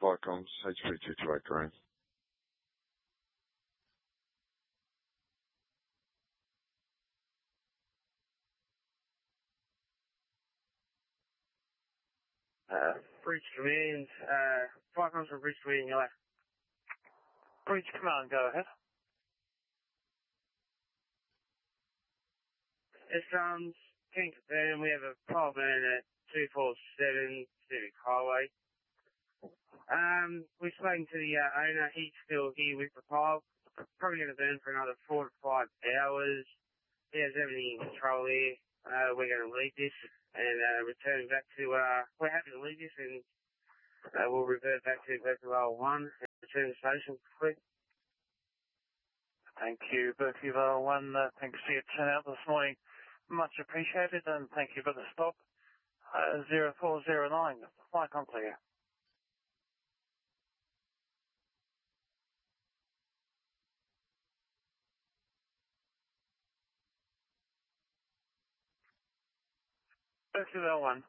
Vicoms, HP228 Green. Breach Command, Vicoms from Breach Command, yellow. Breach Command, go ahead. It's, can confirm we have a problem at 247 Pacific Highway. We're spoken to the owner. He's still here with the pile. Probably going to burn for another 4 to 5 hours. He has everything in control here. We're going to leave this and return back to, we're happy to leave this and we'll revert back to Berkeley Rail 1 and return to the station. Quick. Thank you, Berkeley Rail 1. Thanks for your turnout this morning. Much appreciated, and thank you for the stop. 0409, Vicom clear. Berkeley Rail 1.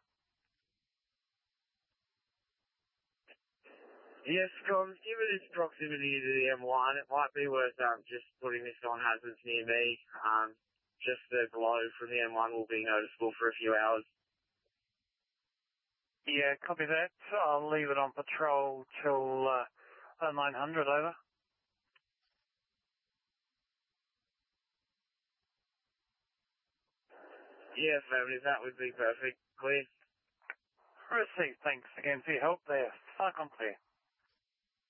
Yes, given its proximity to the M1, it might be worth just putting this on hazards near me. Just the glow from the M1 will be noticeable for a few hours. Yeah, copy that. I'll leave it on patrol till 900, over. Yeah, affirmative. That would be perfect. Clear. Received. Thanks again for your help there. Vicom clear.